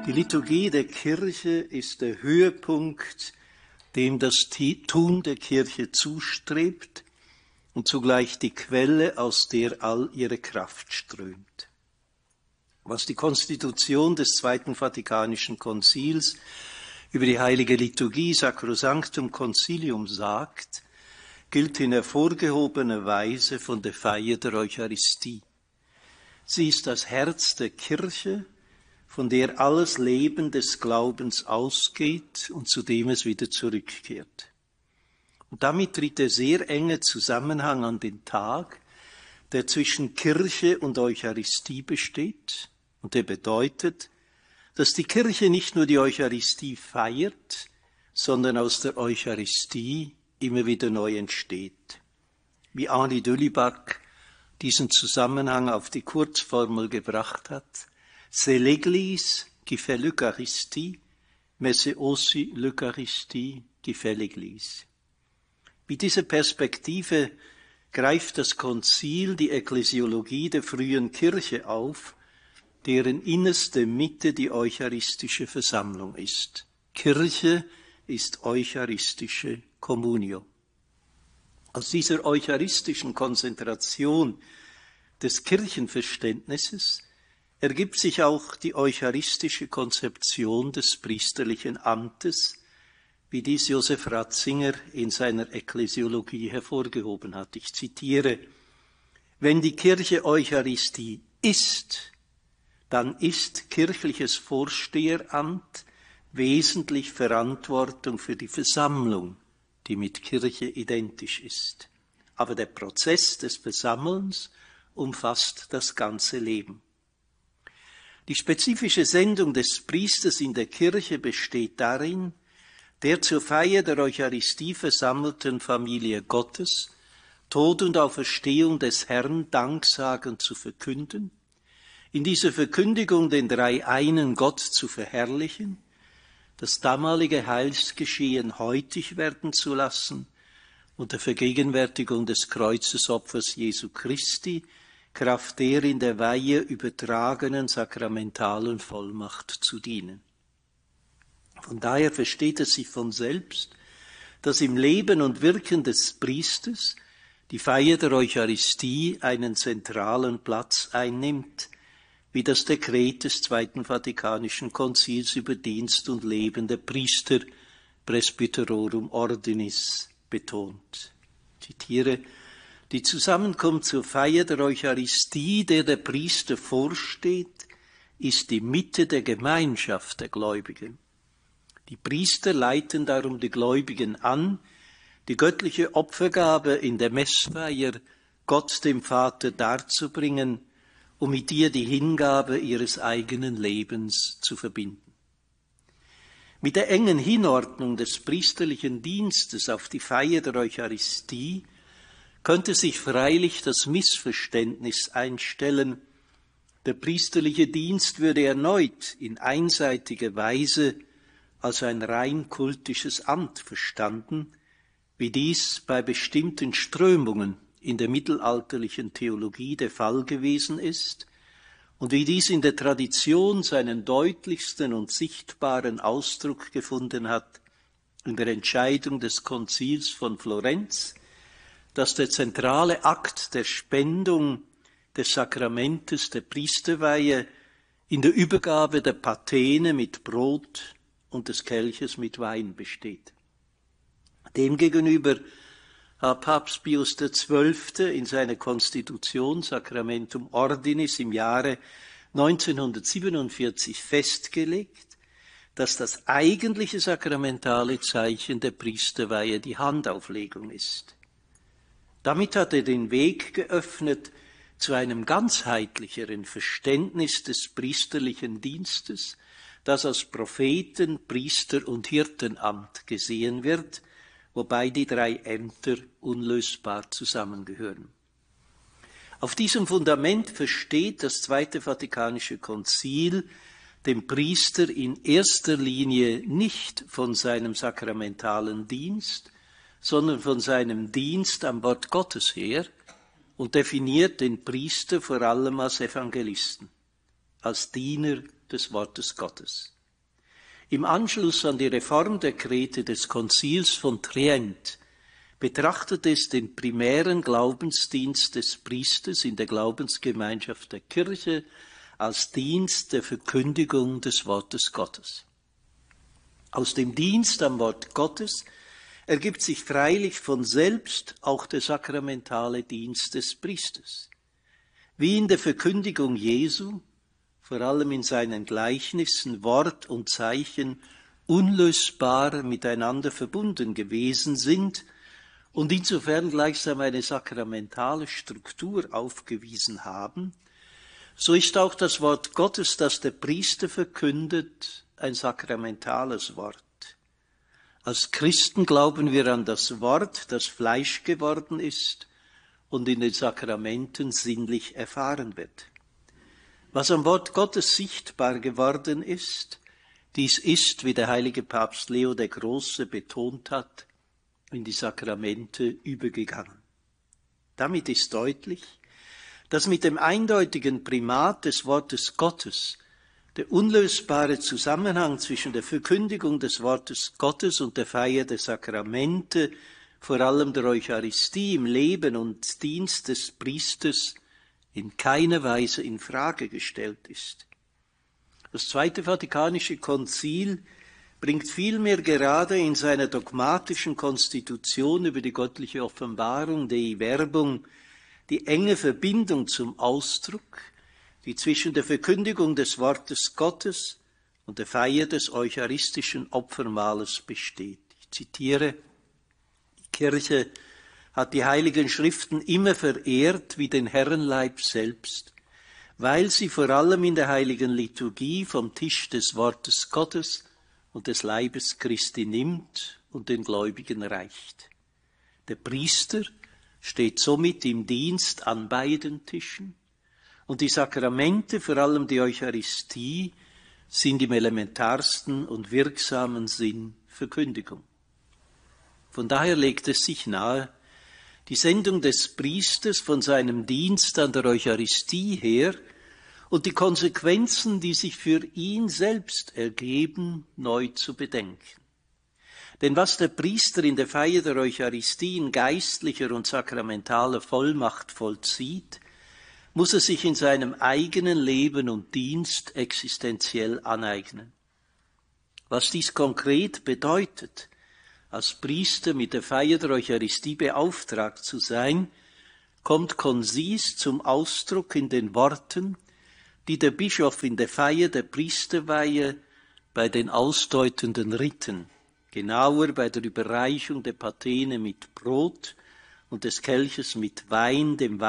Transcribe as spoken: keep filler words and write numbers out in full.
Die Liturgie der Kirche ist der Höhepunkt, dem das Tun der Kirche zustrebt und zugleich die Quelle, aus der all ihre Kraft strömt. Was die Konstitution des Zweiten Vatikanischen Konzils über die heilige Liturgie Sacrosanctum Concilium sagt, gilt in hervorgehobener Weise von der Feier der Eucharistie. Sie ist das Herz der Kirche, von der alles Leben des Glaubens ausgeht und zu dem es wieder zurückkehrt. Und damit tritt der sehr enge Zusammenhang an den Tag, der zwischen Kirche und Eucharistie besteht und der bedeutet, dass die Kirche nicht nur die Eucharistie feiert, sondern aus der Eucharistie immer wieder neu entsteht. Wie Henri Delibac diesen Zusammenhang auf die Kurzformel gebracht hat: C'est l'Église qui fait l'Eucharistie, mais c'est aussi l'Eucharistie qui fait l'Église. Mit dieser Perspektive greift das Konzil die Ekklesiologie der frühen Kirche auf, deren innerste Mitte die eucharistische Versammlung ist. Kirche ist eucharistische Communio. Aus dieser eucharistischen Konzentration des Kirchenverständnisses ergibt sich auch die eucharistische Konzeption des priesterlichen Amtes, wie dies Josef Ratzinger in seiner Ekklesiologie hervorgehoben hat. Ich zitiere: Wenn die Kirche Eucharistie ist, dann ist kirchliches Vorsteheramt wesentlich Verantwortung für die Versammlung, die mit Kirche identisch ist. Aber der Prozess des Versammelns umfasst das ganze Leben. Die spezifische Sendung des Priesters in der Kirche besteht darin, der zur Feier der Eucharistie versammelten Familie Gottes Tod und Auferstehung des Herrn Danksagen zu verkünden, in dieser Verkündigung den dreieinen Gott zu verherrlichen, das damalige Heilsgeschehen heutig werden zu lassen und der Vergegenwärtigung des Kreuzesopfers Jesu Christi Kraft der in der Weihe übertragenen sakramentalen Vollmacht zu dienen. Von daher versteht es sich von selbst, dass im Leben und Wirken des Priesters die Feier der Eucharistie einen zentralen Platz einnimmt, wie das Dekret des Zweiten Vatikanischen Konzils über Dienst und Leben der Priester Presbyterorum Ordinis betont. Ich zitiere: Die Zusammenkunft zur Feier der Eucharistie, der der Priester vorsteht, ist die Mitte der Gemeinschaft der Gläubigen. Die Priester leiten darum die Gläubigen an, die göttliche Opfergabe in der Messfeier Gott dem Vater darzubringen, um mit ihr die Hingabe ihres eigenen Lebens zu verbinden. Mit der engen Hinordnung des priesterlichen Dienstes auf die Feier der Eucharistie könnte sich freilich das Missverständnis einstellen, der priesterliche Dienst würde erneut in einseitiger Weise als ein rein kultisches Amt verstanden, wie dies bei bestimmten Strömungen in der mittelalterlichen Theologie der Fall gewesen ist und wie dies in der Tradition seinen deutlichsten und sichtbaren Ausdruck gefunden hat in der Entscheidung des Konzils von Florenz, dass der zentrale Akt der Spendung des Sakramentes der Priesterweihe in der Übergabe der Patene mit Brot und des Kelches mit Wein besteht. Demgegenüber hat Papst Pius der Zwölfte in seiner Konstitution Sacramentum Ordinis im Jahre neunzehnhundertsiebenundvierzig festgelegt, dass das eigentliche sakramentale Zeichen der Priesterweihe die Handauflegung ist. Damit hat er den Weg geöffnet zu einem ganzheitlicheren Verständnis des priesterlichen Dienstes, das als Propheten-, Priester- und Hirtenamt gesehen wird, wobei die drei Ämter unlösbar zusammengehören. Auf diesem Fundament versteht das Zweite Vatikanische Konzil den Priester in erster Linie nicht von seinem sakramentalen Dienst, sondern von seinem Dienst am Wort Gottes her und definiert den Priester vor allem als Evangelisten, als Diener des Wortes Gottes. Im Anschluss an die Reformdekrete des Konzils von Trient betrachtet es den primären Glaubensdienst des Priesters in der Glaubensgemeinschaft der Kirche als Dienst der Verkündigung des Wortes Gottes. Aus dem Dienst am Wort Gottes ergibt sich freilich von selbst auch der sakramentale Dienst des Priesters. Wie in der Verkündigung Jesu, vor allem in seinen Gleichnissen, Wort und Zeichen unlösbar miteinander verbunden gewesen sind und insofern gleichsam eine sakramentale Struktur aufgewiesen haben, so ist auch das Wort Gottes, das der Priester verkündet, ein sakramentales Wort. Als Christen glauben wir an das Wort, das Fleisch geworden ist und in den Sakramenten sinnlich erfahren wird. Was am Wort Gottes sichtbar geworden ist, dies ist, wie der heilige Papst Leo der Große betont hat, in die Sakramente übergegangen. Damit ist deutlich, dass mit dem eindeutigen Primat des Wortes Gottes der unlösbare Zusammenhang zwischen der Verkündigung des Wortes Gottes und der Feier der Sakramente, vor allem der Eucharistie im Leben und Dienst des Priesters, in keiner Weise in Frage gestellt ist. Das Zweite Vatikanische Konzil bringt vielmehr gerade in seiner dogmatischen Konstitution über die göttliche Offenbarung, Dei Verbum, die enge Verbindung zum Ausdruck, die zwischen der Verkündigung des Wortes Gottes und der Feier des eucharistischen Opfermahles besteht. Ich zitiere: Die Kirche hat die Heiligen Schriften immer verehrt wie den Herrenleib selbst, weil sie vor allem in der Heiligen Liturgie vom Tisch des Wortes Gottes und des Leibes Christi nimmt und den Gläubigen reicht. Der Priester steht somit im Dienst an beiden Tischen und die Sakramente, vor allem die Eucharistie, sind im elementarsten und wirksamen Sinn Verkündigung. Von daher legt es sich nahe, die Sendung des Priesters von seinem Dienst an der Eucharistie her und die Konsequenzen, die sich für ihn selbst ergeben, neu zu bedenken. Denn was der Priester in der Feier der Eucharistie in geistlicher und sakramentaler Vollmacht vollzieht, muss er sich in seinem eigenen Leben und Dienst existenziell aneignen. Was dies konkret bedeutet, als Priester mit der Feier der Eucharistie beauftragt zu sein, kommt konzis zum Ausdruck in den Worten, die der Bischof in der Feier der Priesterweihe bei den ausdeutenden Riten, genauer bei der Überreichung der Patene mit Brot und des Kelches mit Wein, dem